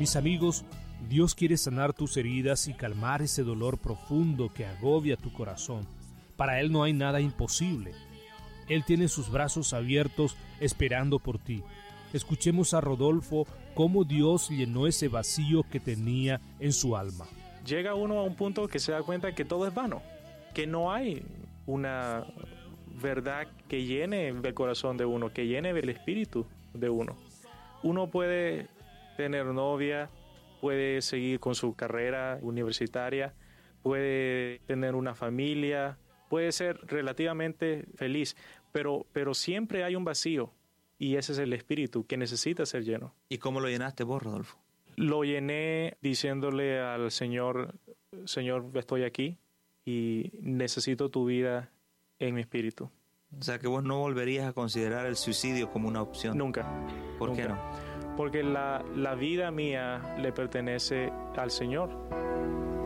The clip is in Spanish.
Mis amigos, Dios quiere sanar tus heridas y calmar ese dolor profundo que agobia tu corazón. Para Él no hay nada imposible. Él tiene sus brazos abiertos esperando por ti. Escuchemos a Rodolfo cómo Dios llenó ese vacío que tenía en su alma. Llega uno a un punto que se da cuenta que todo es vano, que no hay una verdad que llene el corazón de uno, que llene el espíritu de uno. Uno puede tener novia, puede seguir con su carrera universitaria, puede tener una familia, puede ser relativamente feliz, pero siempre hay un vacío y ese es el espíritu que necesita ser lleno. ¿Y cómo lo llenaste vos, Rodolfo? Lo llené diciéndole al Señor, Señor, estoy aquí y necesito tu vida en mi espíritu. O sea, que vos no volverías a considerar el suicidio como una opción. Nunca. ¿Por nunca. qué no? Porque la vida mía le pertenece al Señor.